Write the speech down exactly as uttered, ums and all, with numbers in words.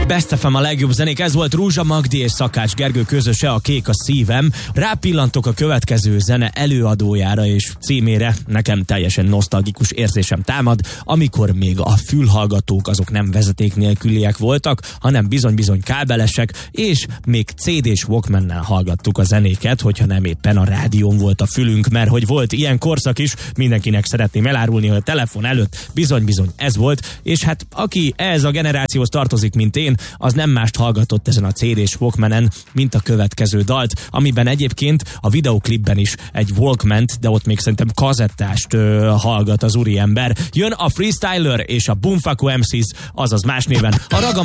Best ef em a legjobb zenék, ez volt Rúzsa Magdi és Szakács Gergő közöse, a Kék a szívem. Rápillantok a következő zene előadójára és címére, nekem teljesen nosztalgikus érzésem támad, amikor még a fülhallgatók azok nem vezeték nélküliek voltak, hanem bizony-bizony kábelesek, és még cé dés Walkmannel hallgattuk a zenéket, hogyha nem éppen a rádión volt a fülünk, mert hogy volt ilyen korszak is, mindenkinek szeretném elárulni, hogy a telefon előtt bizony-bizony ez volt, és hát aki ehhez a generációhoz tartozik, mint én, az nem mást hallgatott ezen a cé dés Walkmanen, mint a következő dalt, amiben egyébként a videoklipben is egy Walkmant, de ott még szerintem kazettást ö, hallgat az úriember. Jön a Freestyler és a Boomfacko em cés, azaz más néven a Ragam